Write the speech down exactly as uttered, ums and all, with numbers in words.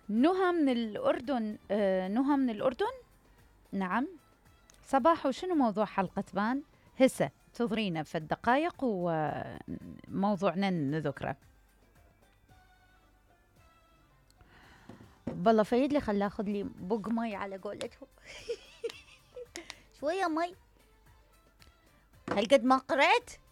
نهى من الأردن. آه نهى من الأردن. نعم. صباح، وشنو موضوع حلقة بان؟ هسه تضرينا في الدقائق وموضوعنا نذكره. بالله فايد لي، خلاه اخذ لي بق مي على قولتهم. شويه مي، هالقد ما قرأت.